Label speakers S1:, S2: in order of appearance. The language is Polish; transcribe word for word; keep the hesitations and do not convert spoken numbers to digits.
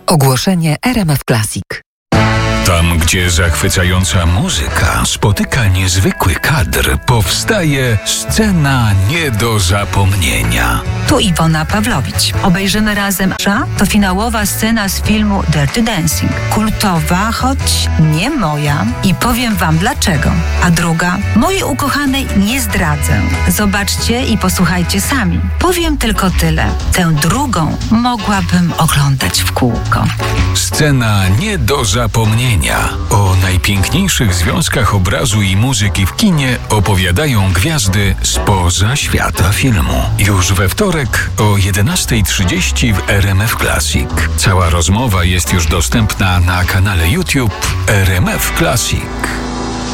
S1: Ogłoszenie R M F Classic.
S2: Tam, gdzie zachwycająca muzyka spotyka niezwykły kadr, powstaje scena nie do zapomnienia.
S3: Tu Iwona Pawlowicz. Obejrzymy razem Sza? To finałowa scena z filmu Dirty Dancing. Kultowa, choć nie moja. I powiem wam dlaczego. A druga, mojej ukochanej nie zdradzę. Zobaczcie i posłuchajcie sami. Powiem tylko tyle. Tę drugą mogłabym oglądać w kółko.
S2: Scena nie do zapomnienia. O najpiękniejszych związkach obrazu i muzyki w kinie opowiadają gwiazdy spoza świata filmu. Już we wtorek o jedenasta trzydzieści w R M F Classic. Cała rozmowa jest już dostępna na kanale YouTube R M F Classic.